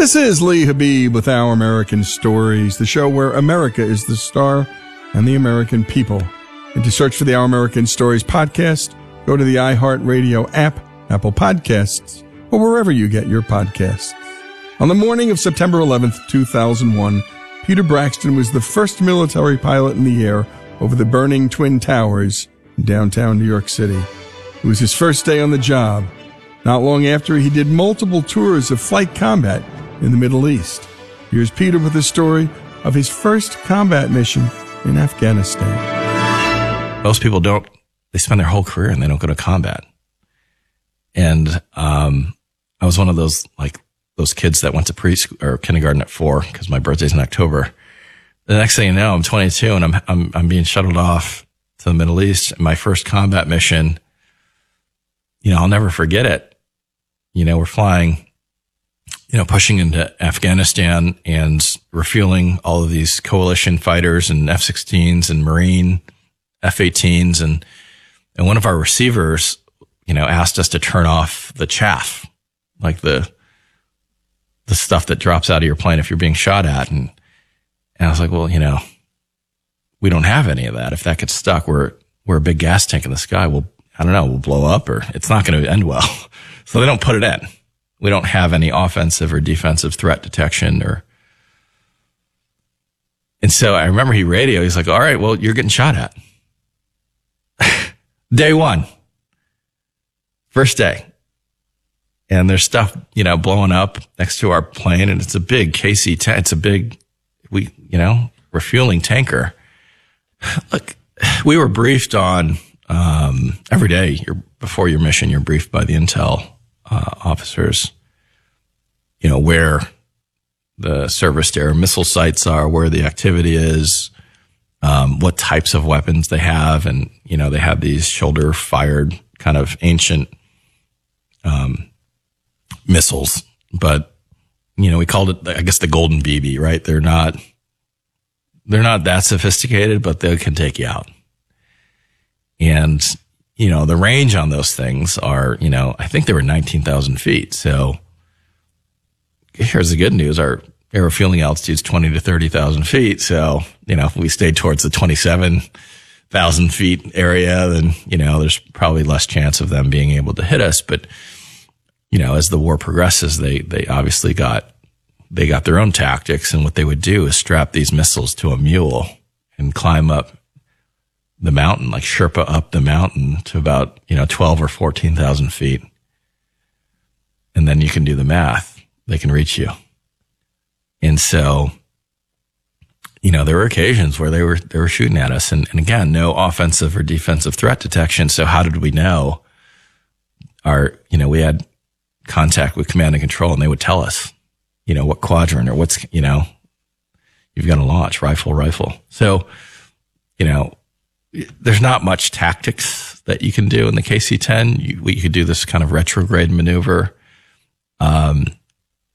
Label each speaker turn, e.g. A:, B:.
A: This is Lee Habib with Our American Stories, the show where America is the star and the American people. And to search for the Our American Stories podcast, go to the iHeartRadio app, Apple Podcasts, or wherever you get your podcasts. On the morning of September 11th, 2001, Peter Braxton was the first military pilot in the air over the burning Twin Towers in downtown New York City. It was his first day on the job. Not long after, he did multiple tours of flight combat in the Middle East. Here's Peter with the story of his first combat mission in Afghanistan.
B: Most people don't, they spend their whole career and they don't go to combat. And I was one of those kids that went to preschool or kindergarten at 4 because my birthday's in October. The next thing you know, I'm 22 and I'm being shuttled off to the Middle East. My first combat mission, I'll never forget it. We're flying, pushing into Afghanistan and refueling all of these coalition fighters and F-16s and Marine F-18s. And one of our receivers, asked us to turn off the chaff, like the stuff that drops out of your plane if you're being shot at. And I was like, well, we don't have any of that. If that gets stuck, we're a big gas tank in the sky. We'll blow up or it's not going to end well. So they don't put it in. We don't have any offensive or defensive threat detection and so I remember he radioed. He's like, all right, well, you're getting shot at. Day one. First day. And there's stuff, blowing up next to our plane and it's a big KC-10. It's a big, refueling tanker. Look, we were briefed on, every day before your mission, you're briefed by the intel, officers, where the serviced air missile sites are, where the activity is, what types of weapons they have. And, they have these shoulder fired kind of ancient, missiles, but, we called it, I guess, the golden BB, right? They're not that sophisticated, but they can take you out. And, the range on those things are, I think they were 19,000 feet. So here's the good news. Our air refueling altitude is 20 to 30,000 feet. So, if we stayed towards the 27,000 feet area, then, there's probably less chance of them being able to hit us. But, as the war progresses, they obviously got their own tactics. And what they would do is strap these missiles to a mule and climb up the mountain, like Sherpa up the mountain to about, 12 or 14,000 feet. And then you can do the math. They can reach you. And so, there were occasions where they were shooting at us. And again, no offensive or defensive threat detection. So how did we know? We had contact with command and control and they would tell us, what quadrant or what's, you've got to launch rifle. So, there's not much tactics that you can do in the KC-10. You could do this kind of retrograde maneuver.